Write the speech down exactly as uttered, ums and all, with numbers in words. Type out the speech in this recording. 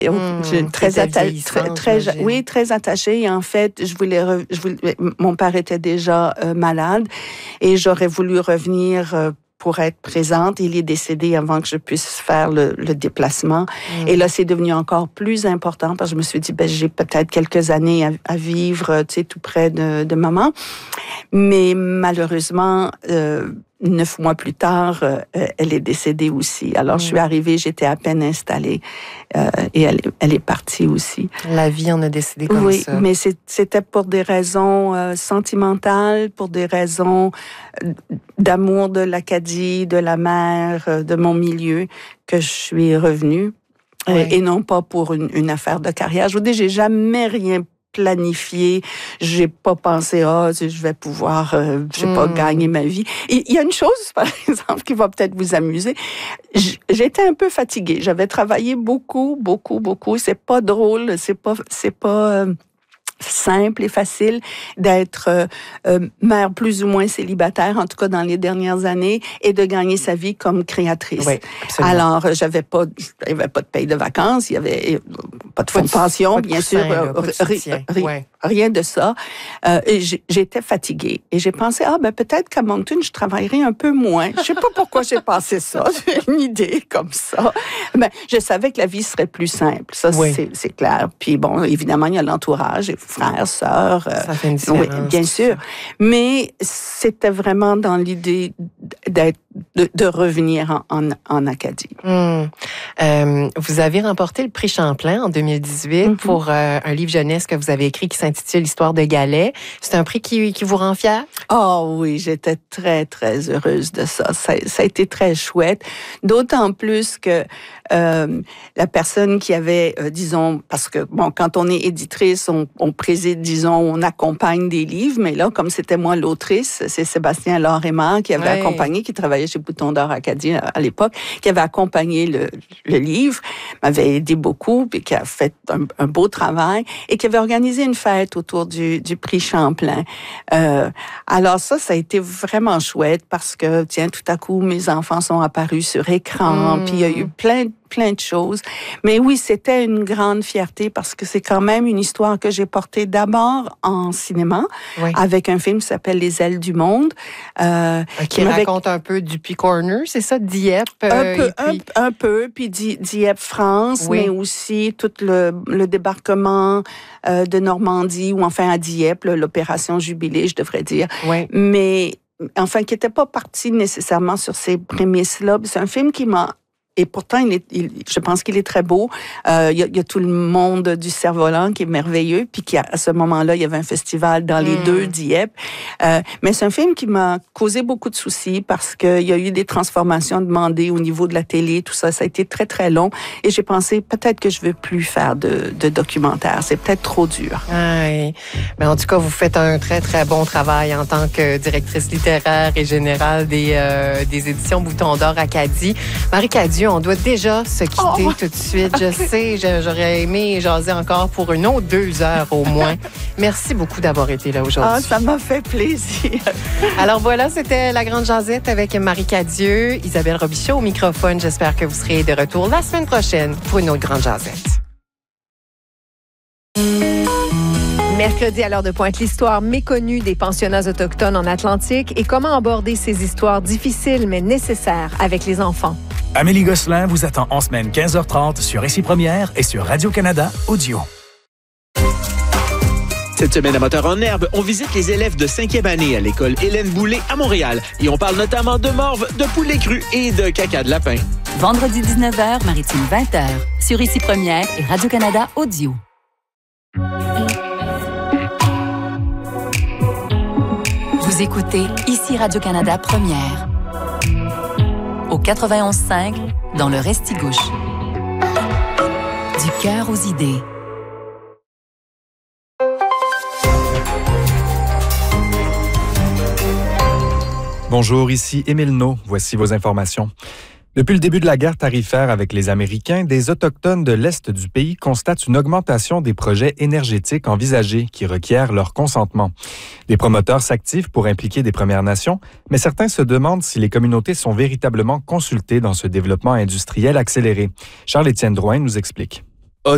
Mmh, j'ai très attachée, très, très, oui, très attachée. Et en fait, je voulais, re, je voulais, mon père était déjà euh, malade et j'aurais voulu revenir euh, pour être présente. Il est décédé avant que je puisse faire le, le déplacement. Mmh. Et là, c'est devenu encore plus important parce que je me suis dit, ben, j'ai peut-être quelques années à, à vivre, tu sais, tout près de, de maman. Mais malheureusement, euh, neuf mois plus tard, euh, elle est décédée aussi. Alors, mmh. je suis arrivée, j'étais à peine installée euh, et elle, elle est partie aussi. La vie en a décidé comme oui, ça. Oui, mais c'est, c'était pour des raisons euh, sentimentales, pour des raisons d'amour de l'Acadie, de la mer, de mon milieu, que je suis revenue. Oui. Et, et non pas pour une, une affaire de carrière. Je vous dis, j'ai jamais rien planifié. J'ai pas pensé, ah, oh, je vais pouvoir, euh, je sais mmh. pas, gagner ma vie. Il y a une chose, par exemple, qui va peut-être vous amuser. J'étais un peu fatiguée. J'avais travaillé beaucoup, beaucoup, beaucoup. C'est pas drôle. C'est pas, c'est pas, euh, simple et facile d'être euh, euh, mère plus ou moins célibataire, en tout cas dans les dernières années, et de gagner sa vie comme créatrice. Oui, absolument. Alors, j'avais pas, il y avait pas de paye de vacances, il y avait pas de fonds de pension, pas de bien coussin, sûr, là, pas de ri, ri, ouais. rien de ça. Euh, et j'étais fatiguée et j'ai pensé, ah ben peut-être qu'à Moncton, je travaillerais un peu moins. Je sais pas pourquoi j'ai pensé ça, j'ai une idée comme ça. Ben, je savais que la vie serait plus simple, ça oui. c'est, c'est clair. Puis bon, évidemment, il y a l'entourage, frères, sœurs. Ça fait une différence. Oui, bien sûr. Mais c'était vraiment dans l'idée d'être, de, de revenir en, en, en Acadie. Mmh. Euh, vous avez remporté le prix Champlain en deux mille dix-huit mmh. pour euh, un livre jeunesse que vous avez écrit qui s'intitule L'histoire de Galais. C'est un prix qui, qui vous rend fière? Oh oui, j'étais très, très heureuse de ça. Ça, ça a été très chouette. D'autant plus que euh, la personne qui avait, euh, disons, parce que, bon, quand on est éditrice, on, on préside, disons, on accompagne des livres, mais là, comme c'était moi l'autrice, c'est Sébastien Laure-Aymar qui avait oui. accompagné, qui travaillait chez Bouton d'Or Acadie à l'époque, qui avait accompagné le, le livre, m'avait aidé beaucoup, puis qui a fait un, un beau travail, et qui avait organisé une fête autour du, du prix Champlain. Euh, alors ça, ça a été vraiment chouette, parce que, tiens, tout à coup, mes enfants sont apparus sur écran, mmh. puis il y a eu plein de plein de choses. Mais oui, c'était une grande fierté parce que c'est quand même une histoire que j'ai portée d'abord en cinéma oui. avec un film qui s'appelle Les ailes du monde. Euh, qui raconte un peu du P-Corner, c'est ça, Dieppe? Euh, un, peu, puis... un, un peu, puis Dieppe, France, oui. mais aussi tout le, le débarquement euh, de Normandie, ou enfin à Dieppe, l'opération Jubilé, je devrais dire. Oui. Mais, enfin, qui n'était pas parti nécessairement sur ces prémices-là. C'est un film qui m'a Et pourtant, il est, il, je pense qu'il est très beau. Euh, il, y a, il y a tout le monde du Cerf-Volant qui est merveilleux, puis qui, à ce moment-là, il y avait un festival dans les mmh. deux Dieppe. Euh, mais c'est un film qui m'a causé beaucoup de soucis parce qu'il y a eu des transformations demandées au niveau de la télé, tout ça. Ça a été très, très long. Et j'ai pensé, peut-être que je ne veux plus faire de, de documentaire. C'est peut-être trop dur. Ah oui. Mais en tout cas, vous faites un très, très bon travail en tant que directrice littéraire et générale des, euh, des éditions Bouton d'Or Acadie. Marie Cadieux, on doit déjà se quitter oh. tout de suite. Je sais, j'aurais aimé jaser encore pour une autre deux heures au moins. Merci beaucoup d'avoir été là aujourd'hui. Ah, ça m'a fait plaisir. Alors voilà, c'était La Grande Jasette avec Marie Cadieux, Isabelle Robichaud au microphone. J'espère que vous serez de retour la semaine prochaine pour une autre Grande Jasette. Mercredi à l'heure de pointe, l'histoire méconnue des pensionnats autochtones en Atlantique et comment aborder ces histoires difficiles mais nécessaires avec les enfants. Amélie Gosselin vous attend en semaine quinze heures trente sur Ici Première et sur Radio-Canada Audio. Cette semaine à Moteur en Herbe, on visite les élèves de cinquième année à l'école Hélène Boulay à Montréal. Et on parle notamment de morve, de poulet cru et de caca de lapin. Vendredi dix-neuf heures, Maritime vingt heures, sur Ici Première et Radio-Canada Audio. Vous écoutez Ici Radio-Canada Première. Au quatre-vingt-onze cinq, dans le Restigouche. Du cœur aux idées. Bonjour, ici Émile Naud. Voici vos informations. Depuis le début de la guerre tarifaire avec les Américains, des Autochtones de l'Est du pays constatent une augmentation des projets énergétiques envisagés qui requièrent leur consentement. Les promoteurs s'activent pour impliquer des Premières Nations, mais certains se demandent si les communautés sont véritablement consultées dans ce développement industriel accéléré. Charles-Étienne Drouin nous explique.